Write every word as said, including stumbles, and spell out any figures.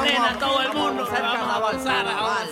ordena todo el mundo, vamos a avanzar ahora.